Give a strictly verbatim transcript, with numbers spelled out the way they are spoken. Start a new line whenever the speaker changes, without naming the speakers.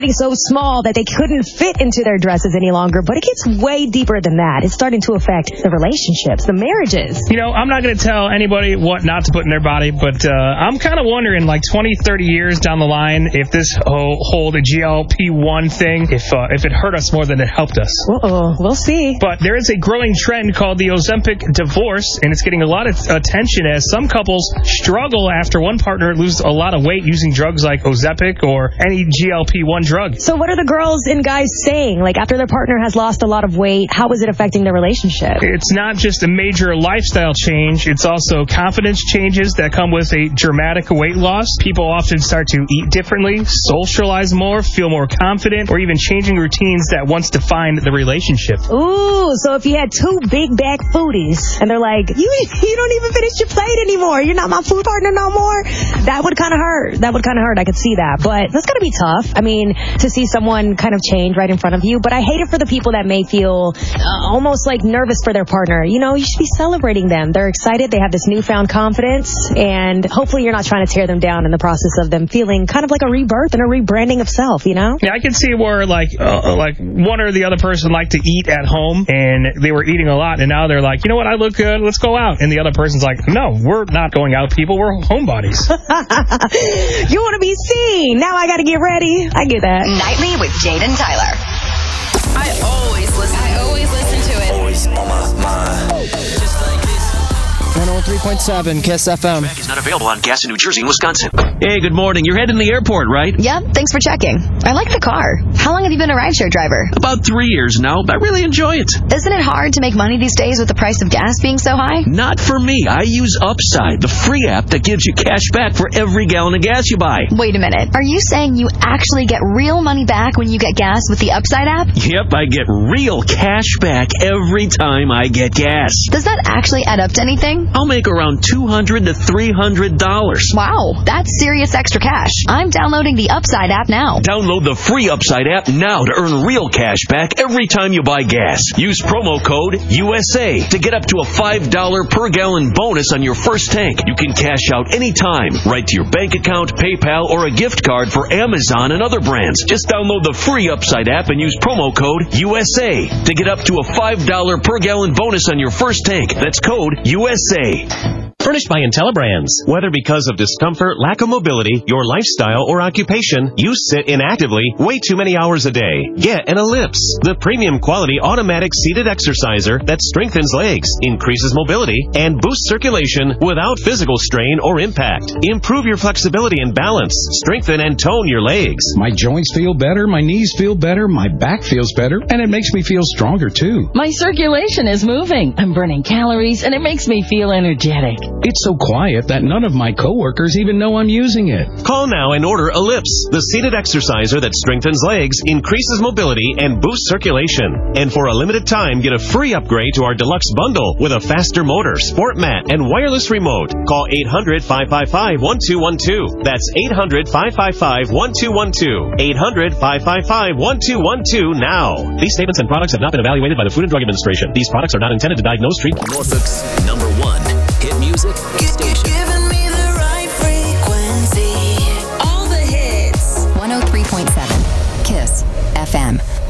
so small that they couldn't fit into their dresses any longer, but it gets way deeper than that. It's starting to affect the relationships, the marriages.
You know, I'm not going to tell anybody what not to put in their body, but uh, I'm kind of wondering, like twenty, thirty years down the line, if this whole, whole the G L P one thing, if uh, if it hurt us more than it helped us.
Uh-oh, we'll see.
But there is a growing trend called the Ozempic divorce, and it's getting a lot of attention as some couples struggle after one partner loses a lot of weight using drugs like Ozempic or any G L P one drug.
So what are the girls and guys saying? Like, after their partner has lost a lot of weight, how is it affecting their relationship?
It's not just a major lifestyle change. It's also confidence changes that come with a dramatic weight loss. People often start to eat differently, socialize more, feel more confident, or even changing routines that once defined the relationship.
Ooh, so if you had two big back foodies and they're like, you you don't even finish your plate anymore, you're not my food partner no more, that would kind of hurt. That would kind of hurt. I could see that. But that's got to be tough. I mean, to see someone kind of change right in front of you. But I hate it for the people that may feel uh, almost like nervous for their partner. You know, you should be celebrating them. They're excited. They have this newfound confidence. And hopefully you're not trying to tear them down in the process of them feeling kind of like a rebirth and a rebranding of self, you know?
Yeah, I can see where like uh, like one or the other person liked to eat at home and they were eating a lot. And now they're like, you know what? I look good. Let's go out. And the other person's like, no, we're not going out, people. We're homebodies.
You want to be seen. Now I got to get ready. I get that.
Nightly with Jade and Tyler.
I always listen. I always listen to it.
Always on my mind. Just like this.
one oh three point seven Kiss F M.
Is not available on gas in New Jersey and Wisconsin.
Hey, good morning. You're heading to the airport, right?
Yep, thanks for checking. I like the car. How long have you been a rideshare driver?
About three years now. I really enjoy it.
Isn't it hard to make money these days with the price of gas being so high?
Not for me. I use Upside, the free app that gives you cash back for every gallon of gas you buy.
Wait a minute. Are you saying you actually get real money back when you get gas with the Upside app?
Yep, I get real cash back every time I get gas.
Does that actually add up to anything?
I'll make around two hundred to three hundred dollars.
Wow, that's serious extra cash. I'm downloading the Upside app now.
Download the free Upside app now to earn real cash back every time you buy gas. Use promo code U S A to get up to a five dollars per gallon bonus on your first tank. You can cash out anytime, right to your bank account, PayPal, or a gift card for Amazon and other brands. Just download the free Upside app and use promo code U S A to get up to a five dollars per gallon bonus on your first tank. That's code U S A.
Furnished by IntelliBrands. Whether because of discomfort, lack of mobility, your lifestyle, or occupation, you sit inactively way too many hours a day. Get an Ellipse, the premium quality automatic seated exerciser that strengthens legs, increases mobility, and boosts circulation without physical strain or impact. Improve your flexibility and balance. Strengthen and tone your legs.
My joints feel better, my knees feel better, my back feels better, and it makes me feel stronger too.
My circulation is moving. I'm burning calories, and it makes me feel energetic.
It's so quiet that none of my coworkers even know I'm using it.
Call now and order Ellipse, the seated exerciser that strengthens legs, increases mobility, and boosts circulation. And for a limited time, get a free upgrade to our deluxe bundle with a faster motor, sport mat, and wireless remote. Call eight hundred, five five five, one two one two. That's eight hundred, five five five, one two one two. eight hundred, five five five, one two one two now. These statements and products have not been evaluated by the Food and Drug Administration. These products are not intended to diagnose, treat...
Norfolk's number one hit music station.
Giving me the right frequency. All the hits.
one oh three point seven Kiss F M.